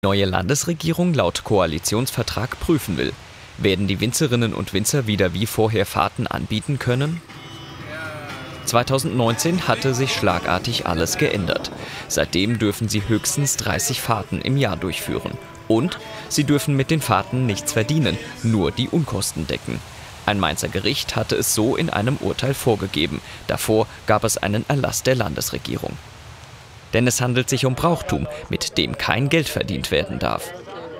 Neue Landesregierung laut Koalitionsvertrag prüfen will. Werden die Winzerinnen und Winzer wieder wie vorher Fahrten anbieten können? 2019 hatte sich schlagartig alles geändert. Seitdem dürfen sie höchstens 30 Fahrten im Jahr durchführen. Und sie dürfen mit den Fahrten nichts verdienen, nur die Unkosten decken. Ein Mainzer Gericht hatte es so in einem Urteil vorgegeben. Davor gab es einen Erlass der Landesregierung. Denn es handelt sich um Brauchtum, mit dem kein Geld verdient werden darf.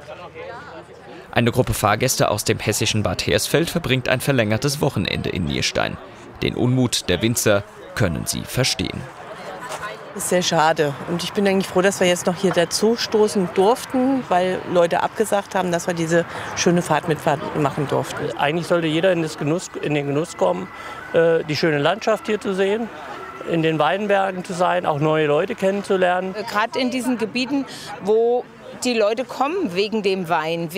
Eine Gruppe Fahrgäste aus dem hessischen Bad Hersfeld verbringt ein verlängertes Wochenende in Nierstein. Den Unmut der Winzer können sie verstehen. Das ist sehr schade. Und ich bin eigentlich froh, dass wir jetzt noch hier dazu stoßen durften, weil Leute abgesagt haben, dass wir diese schöne Fahrt mitmachen durften. Eigentlich sollte jeder in den Genuss kommen, die schöne Landschaft hier zu sehen, in den Weinbergen zu sein, auch neue Leute kennenzulernen. Gerade in diesen Gebieten, wo die Leute kommen wegen dem Wein,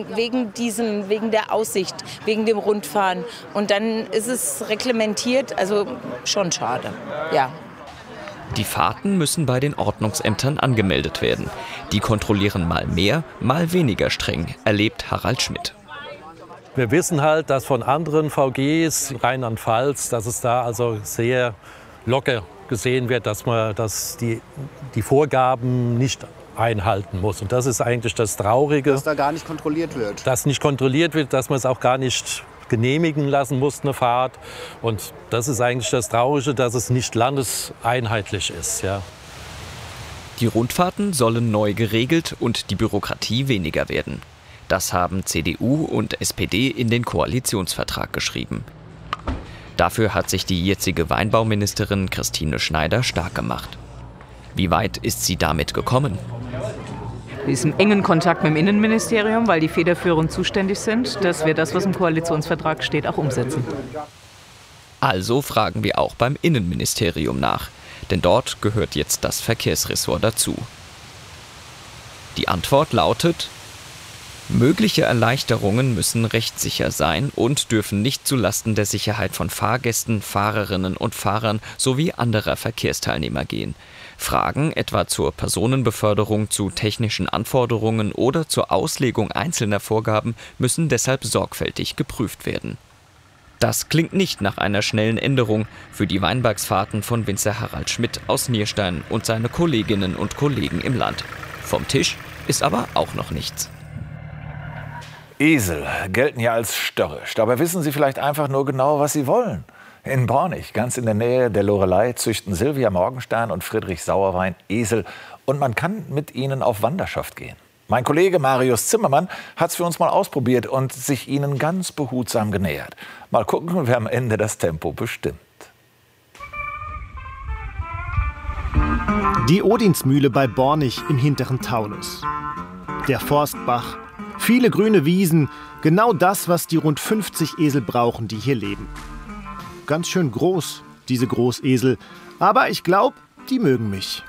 wegen der Aussicht, wegen dem Rundfahren. Und dann ist es reglementiert, also schon schade, ja. Die Fahrten müssen bei den Ordnungsämtern angemeldet werden. Die kontrollieren mal mehr, mal weniger streng, erlebt Harald Schmidt. Wir wissen halt, dass von anderen VGs, Rheinland-Pfalz, dass es da also sehr locker gesehen wird, dass die Vorgaben nicht einhalten muss. Und das ist eigentlich das Traurige. Dass da gar nicht kontrolliert wird. Dass nicht kontrolliert wird, dass man es auch gar nicht genehmigen lassen muss, eine Fahrt. Und das ist eigentlich das Traurige, dass es nicht landeseinheitlich ist. Ja. Die Rundfahrten sollen neu geregelt und die Bürokratie weniger werden. Das haben CDU und SPD in den Koalitionsvertrag geschrieben. Dafür hat sich die jetzige Weinbauministerin Christine Schneider stark gemacht. Wie weit ist sie damit gekommen? Wir sind im engen Kontakt mit dem Innenministerium, weil die federführend zuständig sind, dass wir das, was im Koalitionsvertrag steht, auch umsetzen. Also fragen wir auch beim Innenministerium nach, denn dort gehört jetzt das Verkehrsressort dazu. Die Antwort lautet: Mögliche Erleichterungen müssen rechtssicher sein und dürfen nicht zulasten der Sicherheit von Fahrgästen, Fahrerinnen und Fahrern sowie anderer Verkehrsteilnehmer gehen. Fragen etwa zur Personenbeförderung, zu technischen Anforderungen oder zur Auslegung einzelner Vorgaben müssen deshalb sorgfältig geprüft werden. Das klingt nicht nach einer schnellen Änderung für die Weinbergsfahrten von Winzer Harald Schmidt aus Nierstein und seine Kolleginnen und Kollegen im Land. Vom Tisch ist aber auch noch nichts. Esel gelten ja als störrisch. Dabei wissen sie vielleicht einfach nur genau, was sie wollen. In Bornig, ganz in der Nähe der Loreley, züchten Sylvia Morgenstern und Friedrich Sauerwein Esel. Und man kann mit ihnen auf Wanderschaft gehen. Mein Kollege Marius Zimmermann hat es für uns mal ausprobiert und sich ihnen ganz behutsam genähert. Mal gucken, wer am Ende das Tempo bestimmt. Die Odinsmühle bei Bornig im hinteren Taunus. Der Forstbach, viele grüne Wiesen, genau das, was die rund 50 Esel brauchen, die hier leben. Ganz schön groß, diese Großesel, aber ich glaube, die mögen mich.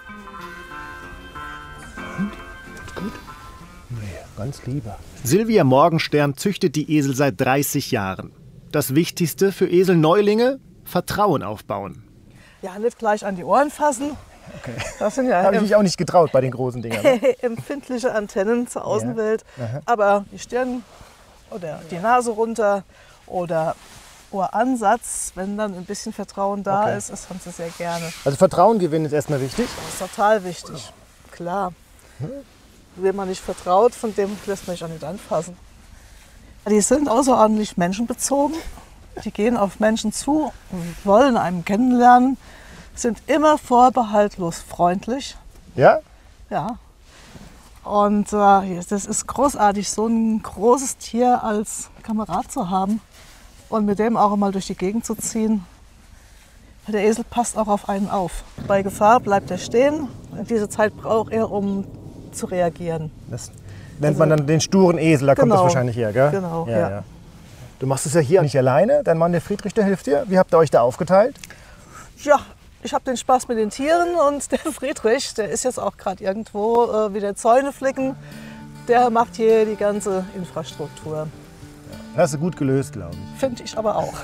Gut? Nee, ganz lieber. Sylvia Morgenstern züchtet die Esel seit 30 Jahren. Das Wichtigste für Eselneulinge: Vertrauen aufbauen. Ja, nicht gleich an die Ohren fassen. Okay. Das sind ja habe ich mich auch nicht getraut bei den großen Dingern. Ne? Empfindliche Antennen zur Außenwelt. Ja. Aber die Stirn oder die Nase runter oder Ohransatz, wenn dann ein bisschen Vertrauen da ist, das haben sie sehr gerne. Also Vertrauen gewinnen ist erstmal wichtig? Das ist total wichtig, klar. Wem man nicht vertraut, von dem lässt man sich auch nicht anfassen. Die sind außerordentlich menschenbezogen. Die gehen auf Menschen zu, wollen einen kennenlernen, sind immer vorbehaltlos freundlich. Ja? Ja. Und das ist großartig, so ein großes Tier als Kamerad zu haben und mit dem auch mal durch die Gegend zu ziehen. Der Esel passt auch auf einen auf. Bei Gefahr bleibt er stehen. Diese Zeit braucht er, um zu reagieren. Das nennt man dann den sturen Esel, da kommt das wahrscheinlich her, gell? Genau, ja. Du machst es ja hier nicht alleine, dein Mann, der Friedrich, der hilft dir. Wie habt ihr euch da aufgeteilt? Ja, ich habe den Spaß mit den Tieren und der Friedrich, der ist jetzt auch gerade irgendwo wieder Zäune flicken. Der macht hier die ganze Infrastruktur. Ja, hast du gut gelöst, glaube ich. Finde ich aber auch.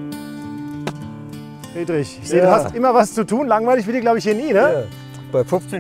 Friedrich, ich sehe, du hast immer was zu tun. Langweilig wird dir, glaube ich, hier nie, ne? Ja. Bei 15